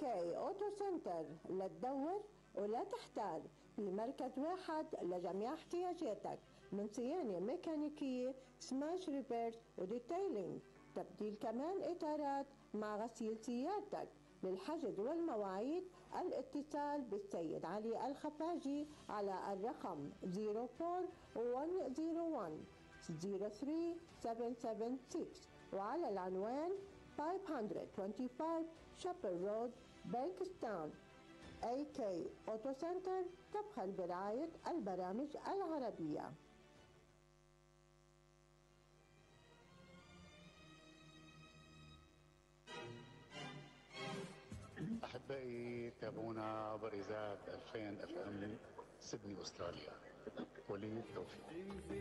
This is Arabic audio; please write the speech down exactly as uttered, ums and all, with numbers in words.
كي أوتو سنتر، لا تدور ولا تحتار، في مركز واحد لجميع احتياجاتك من صيانة ميكانيكية، سماش ريبيرز وديتيلينج، تبديل كمان إطارات مع غسيل سيارتك. للحجز والمواعيد الاتصال بالسيد علي الخفاجي على الرقم صفر أربعة واحد صفر واحد صفر ثلاثة سبعة سبعة ستة وعلى العنوان خمسمئة وخمسة وعشرين شابل رود، بانكستاون. اي كي أوتو سنتر تبخل برعاية البرامج العربية. أحبائي تابعونا بريزات ألفين اف ام سيدني أستراليا. وليد توفيق.